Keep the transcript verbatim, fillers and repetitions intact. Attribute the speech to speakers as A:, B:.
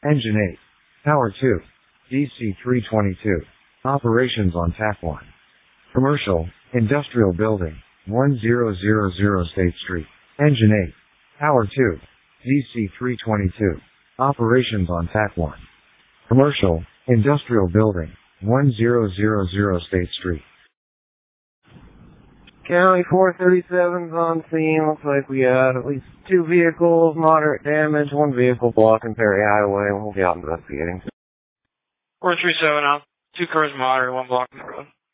A: Engine eight. Power two. D C three twenty-two. Operations on Tack one. Commercial, Industrial Building, one thousand State Street. Engine eight. Power two. D C three twenty-two. Operations on Tack one. Commercial, Industrial Building, one thousand State Street.
B: County four thirty-seven's on scene. Looks like we had at least two vehicles, moderate damage, one vehicle blocking Perry Highway. We'll be out investigating.
C: four three seven out. Two cars moderate, one blocking the road.